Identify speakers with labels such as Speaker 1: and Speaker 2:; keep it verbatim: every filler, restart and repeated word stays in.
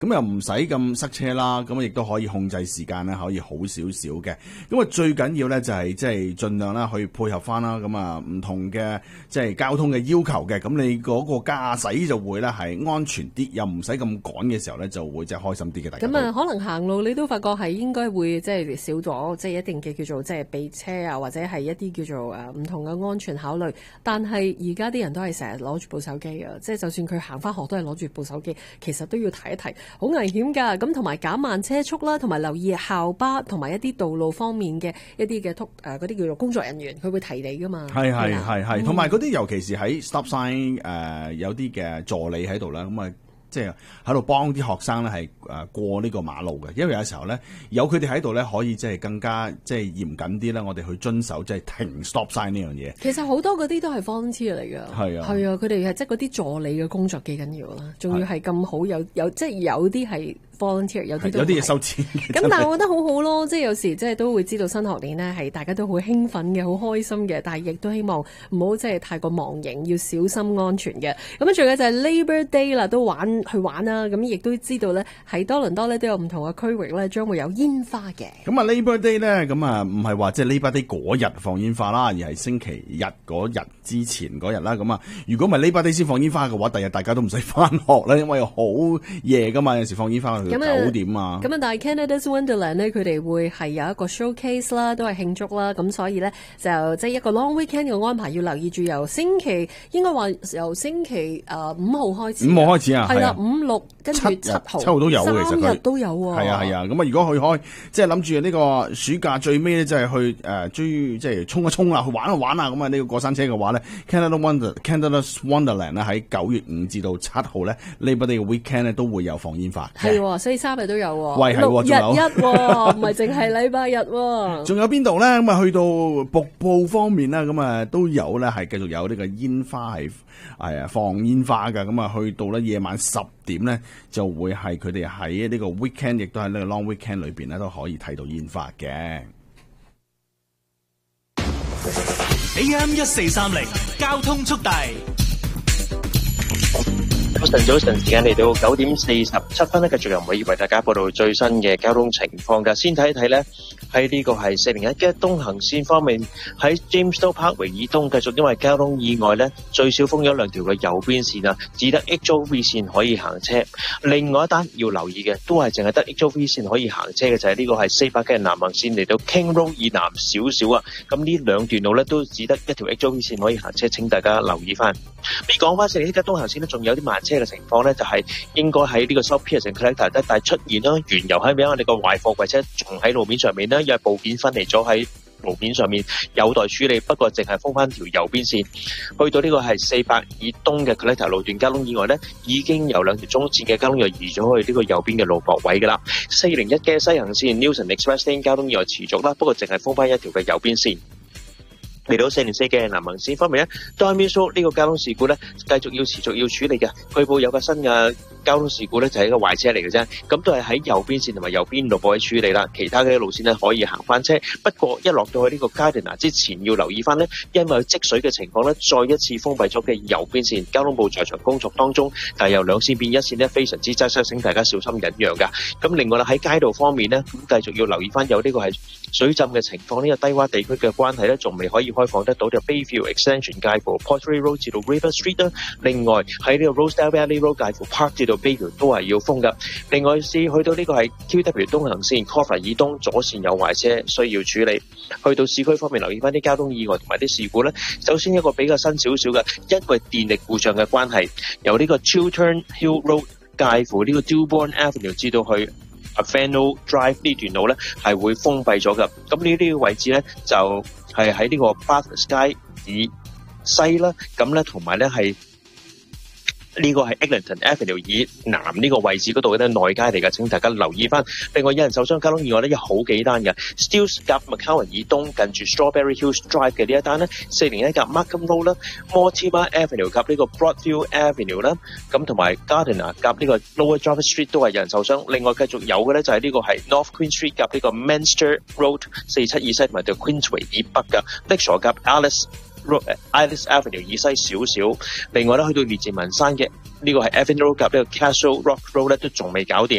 Speaker 1: 咁又唔使咁塞車啦，咁亦都可以控制時間咧，可以好少少嘅。咁啊最緊要咧就係即係盡量啦去配合翻啦，咁啊唔同嘅即係交通嘅要求嘅，咁你嗰個駕駛就會咧係安全啲，又唔使咁趕嘅時候咧就會即係開心啲嘅。大家
Speaker 2: 咁啊，可能行路你都發覺係應該會即係少咗，即係一定嘅叫做即係避車啊，或者係一啲叫做誒唔同嘅安全考慮。但係而家啲人都係成日攞住部手機啊，即係就算佢行翻學都係攞住部手機，其實都要提一提，好危險㗎。咁同埋減慢車速啦，同埋留意校巴同埋一啲道路方面嘅一啲嘅突誒嗰啲叫做工作人員，佢會提你㗎嘛。
Speaker 1: 係係係係，同埋嗰啲尤其是喺 stop sign 誒、呃、有啲嘅助理喺度啦，咁啊即係喺度幫啲學生咧係誒過呢個馬路嘅，因為有時候咧有佢哋喺度咧可以即係更加即係嚴謹啲啦，我哋去遵守即係停 stop sign 呢樣嘢。
Speaker 2: 其實好多嗰啲都係 volunteer 嚟㗎，係
Speaker 1: 啊，
Speaker 2: 係啊，佢哋係即係嗰啲助理嘅工作幾緊要啦，仲要係咁好，有有即係有啲係 volunteer， 有啲都
Speaker 1: 有啲嘢收錢。
Speaker 2: 咁但係我覺得好好咯，即係有時即係都會知道新學年呢係大家都好興奮嘅，好開心嘅，但係亦都希望唔好即係太過忘形，要小心安全嘅。咁啊，仲有就係 Labor Day 啦，都玩去玩啦，咁亦都知道咧喺多倫多咧都有唔同嘅區域咧將會有煙花嘅。
Speaker 1: 咁啊 Labor Day 咧，咁啊唔係話即係 Labor Day 嗰日放煙花啦，而係星期日嗰日之前嗰日啦。咁啊，如果唔係 Labor Day 先放煙花嘅話，第日大家都唔使翻學啦，因為好夜噶嘛，有時放煙花去到九點啊。
Speaker 2: 咁啊，但係 Canada's Wonderland 咧，佢哋會係有一個 showcase 啦，都係慶祝啦。咁所以咧就即係一個 long weekend 嘅安排，要留意住由星期應該話由星期誒五號開始。
Speaker 1: 五號開始啊，
Speaker 2: 係啦，五六跟住七號，
Speaker 1: 七號都有嘅，其實佢
Speaker 2: 三日都有喎。
Speaker 1: 係啊係啊，咁啊，如果去開即係諗住呢個暑假最尾咧，即係去誒追即係衝一衝啊，去玩一玩啊，咁啊呢個過山車嘅話咧 ，Canada Wonder Canada's Wonderland 咧喺九月五至到七號咧 Labor Day 嘅 weekend 咧都會有放煙花。
Speaker 2: 係，所以三日都有。
Speaker 1: 喂，係
Speaker 2: 六日一喎，唔係淨係禮拜日喎。
Speaker 1: 仲有邊度咧？咁啊，去到瀑布方面啦，咁啊都有咧，係繼續有呢個煙花係係啊放煙花㗎。咁啊，去到咧夜晚十點咧，就會係佢哋喺呢個 weekend，亦都喺呢個 long weekend 裏邊咧都可以睇到煙花嘅。
Speaker 3: A M 一四三零交通速遞。
Speaker 4: 早晨，早晨，時間嚟到九點四十七分咧，繼續由每為大家報道最新嘅交通情況㗎。先睇一睇咧，喺呢個係四零一嘅東行線方面，喺 Jamestown Parkway 以東繼續因為交通意外咧，最少封咗兩條嘅右邊線啊，只得 H O V 線可以行車。另外一單要留意嘅，都係淨係得 H O V 線可以行車嘅，就係、是、呢個係四百嘅南行線嚟到 King Road 以南少少啊。咁呢兩段路咧都只得一條 H O V 線可以行車，請大家留意翻。咁講翻四零一嘅東行線咧，仲有啲慢車嘅情況咧，就係、是、應該喺呢個 South Pearson Collector 一帶出現啦，原油喺邊我哋個壞貨櫃車仲喺路面上面咧，因為部件分離咗喺路面上面有待處理，不過淨係封翻條右邊線。去到呢個係四百以東嘅 Collector 路段交通意外咧，已經由兩條中線嘅交通又移咗去呢個右邊嘅路駁位噶啦。四零一嘅西行線 Newson Express Lane 交通意外持續啦，不過淨係封翻一條嘅右邊線。嚟到四零四嘅南行線方面咧 Darby Road 呢個交通事故咧，繼續要持續要處理嘅。據報有個新嘅交通事故咧，就係一個壞車嚟嘅啫。咁都係喺右邊線同埋右邊路部去處理啦。其他嘅路線咧可以行翻車，不過一落到去呢個 Gardiner 之前要留意翻咧，因為有積水嘅情況咧，再一次封閉咗嘅右邊線。交通部在場工作當中，但係由兩線變一線咧，非常之擠塞，請大家小心忍讓噶。咁另外啦喺街道方面咧，咁繼續要留意翻有呢個係水浸嘅情況，呢、這個低洼地區嘅關係咧，仲未可以開放得到嘅 Bayview Extension 介乎 Pottery Road 至到 River Street 啦。另外喺呢個 Rosedale Valley Road 介乎 Park 至到 Bayview 都係要封噶。另外是去到呢個係 Q W 東行線 Coffra 以東左線有壞車需要處理。去到市區方面留意翻啲交通意外同埋啲事故咧。首先一個比較新少少嘅，因為電力故障嘅關係，由呢個 Chiltern Hill Road 介乎呢個 Dewborn Avenue 至到去Avenue Drive 呢段路咧係會封閉咗噶。咁呢啲位置咧就係喺呢個 Bathurst 街以西啦，咁咧同埋咧係呢個係 Eglinton Avenue 以南呢個位置嗰度嘅內街嚟嘅，請大家留意翻。另外有人受傷交通意外咧有好幾單嘅 Steeles 夾 McCowan 以東近住 Strawberry Hills Drive 嘅呢一單咧，四零一夾 Markham Road 啦 Mortimer Avenue 夾呢個 Broadview Avenue 啦，咁同埋 Gardiner 夾呢個 Lower Jarvis Street 都係有人受傷。另外繼續有嘅咧就係呢個係 North Queen Street 夾呢個 Manchester Road 四七以西同埋對 Queensway 以北嘅 Lakeshore 夾 Alice Alice Avenue 以西少少。另外咧去到列治文山嘅呢個係 Evan Road 及呢個 Castle Rock Road 咧都仲未搞掂。